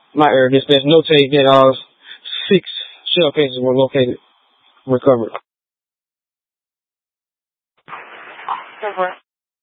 My air dispatch notate that 6 shell cases were recovered.